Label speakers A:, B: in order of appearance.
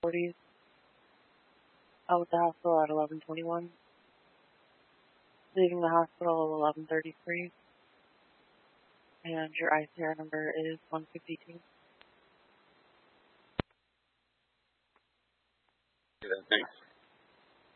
A: 40s. Out of the hospital at 11:21. Leaving the hospital at 11:33. And your ICR number is 152.
B: Thanks.